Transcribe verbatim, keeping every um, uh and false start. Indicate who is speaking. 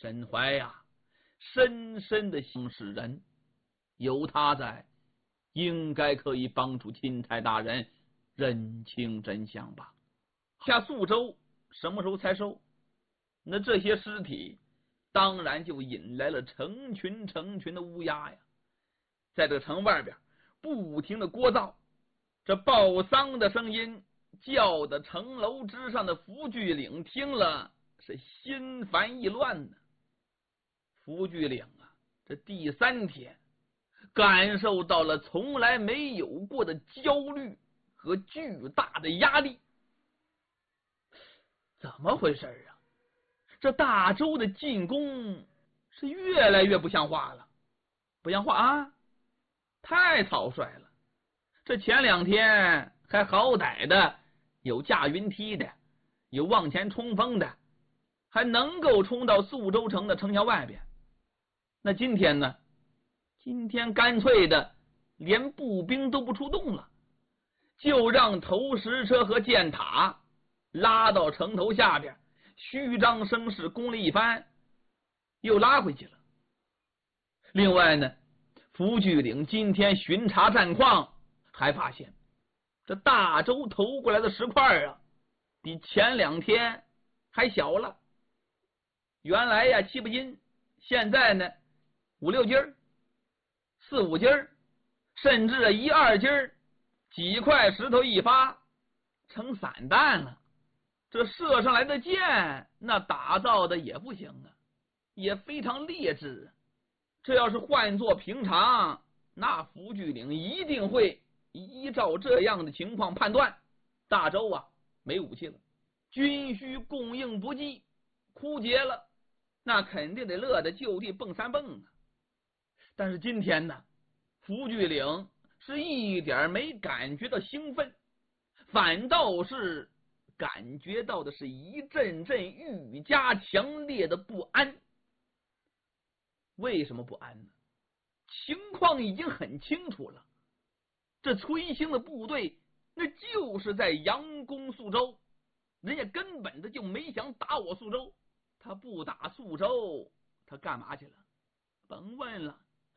Speaker 1: 沈怀呀，深深的相识人，有他在，应该可以帮助钦差大人认清真相吧。下宿州什么时候才收？那这些尸体当然就引来了成群成群的乌鸦呀，在这城外边不停的聒噪，这报丧的声音叫的城楼之上的福聚领听了是心烦意乱呢。福聚领啊，这第三天感受到了从来没有过的焦虑和巨大的压力。怎么回事啊？这大周的进攻是越来越不像话了，不像话啊！太草率了。这前两天还好歹的有架云梯的，有往前冲锋的，还能够冲到宿州城的城墙外边。那今天呢？今天干脆的连步兵都不出动了，就让投石车和箭塔拉到城头下边，虚张声势攻了一番，又拉回去了。另外呢，福聚领今天巡查战况，还发现这大周投过来的石块啊，比前两天还小了。原来呀七八斤，现在呢五六斤儿，四五斤儿，甚至一二斤儿，几块石头一发成散弹了。这射上来的箭，那打造的也不行啊，也非常劣质。这要是换作平常，那福聚领一定会依照这样的情况判断，大周啊没武器了，军需供应不济，枯竭了，那肯定得乐得就地蹦三蹦啊。但是今天呢，福聚领是一点没感觉到兴奋，反倒是感觉到的是一阵阵愈加强烈的不安。为什么不安呢？情况已经很清楚了，这崔兴的部队那就是在佯攻宿州，人家根本的就没想打我宿州，他不打宿州他干嘛去了？甭问了，